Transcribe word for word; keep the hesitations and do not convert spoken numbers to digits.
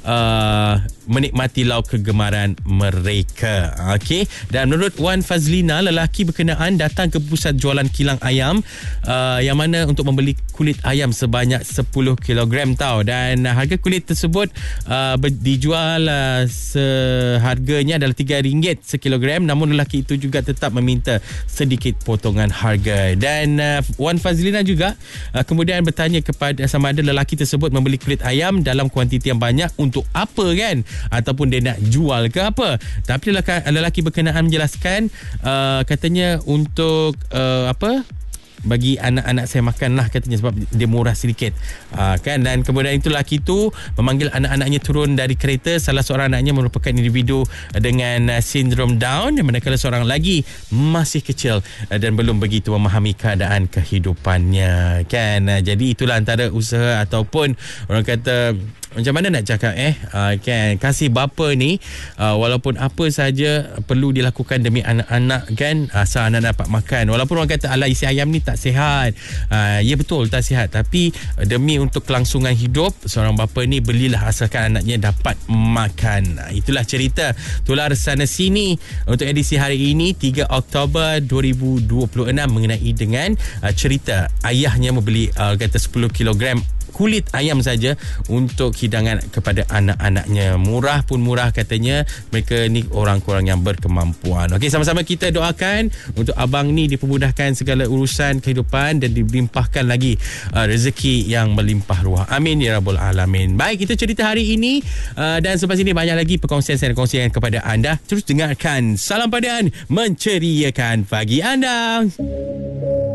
uh, menikmati lauk kegemaran mereka. Okey, dan menurut Wan Fazlina, lelaki berkenaan datang ke pusat jualan kilang ayam uh, yang mana untuk membeli kulit ayam sebanyak sepuluh kilogram tau, dan harga kulit tersebut uh, dijual uh, seharganya adalah tiga ringgit sekilogram, namun lelaki itu juga tetap meminta sedikit potongan harga. Dan uh, Wan Fazlina juga uh, kemudian bertanya kepada sama ada lelaki tersebut membeli kulit ayam dalam kuantiti yang banyak untuk apa kan, ataupun dia nak jual ke apa. Tapi lelaki, lelaki berkenaan menjelaskan uh, katanya untuk uh, apa bagi anak-anak saya makan lah katanya, sebab dia murah sedikit uh, kan. Dan kemudian itu lelaki tu memanggil anak-anaknya turun dari kereta. Salah seorang anaknya merupakan individu dengan uh, sindrom Down, manakala seorang lagi masih kecil uh, dan belum begitu memahami keadaan kehidupannya kan. Uh, jadi itulah antara usaha ataupun orang kata macam mana nak cakap eh uh, kan, kasih bapa ni uh, walaupun apa saja perlu dilakukan demi anak-anak kan, asal anak dapat makan. Walaupun orang kata alah isi ayam ni tak sihat, uh, ya betul tak sihat, tapi demi untuk kelangsungan hidup seorang bapa ni belilah asalkan anaknya dapat makan. uh, Itulah cerita Tular Sana Sini untuk edisi hari ini tiga Oktober dua ribu dua puluh enam mengenai dengan uh, cerita ayahnya membeli uh, kata sepuluh kilogram kulit ayam saja untuk hidangan kepada anak-anaknya. Murah pun murah katanya, mereka ni orang-orang yang berkemampuan. Okey, sama-sama kita doakan untuk abang ni dipermudahkan segala urusan kehidupan dan dilimpahkan lagi uh, rezeki yang melimpah ruah. Amin ya rabbal alamin. Baik, itu cerita hari ini uh, dan selepas ini banyak lagi perkongsian saya kongsikan kepada anda. Terus dengarkan Salam Padan menceriakan pagi anda.